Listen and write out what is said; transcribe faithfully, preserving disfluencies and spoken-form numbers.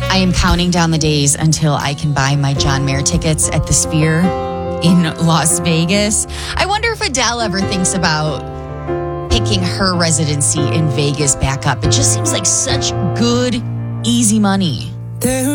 I am counting down the days until I can buy my John Mayer tickets at the Sphere in Las Vegas. I wonder if Adele ever thinks about picking her residency in Vegas back up. It just seems like such good, easy money.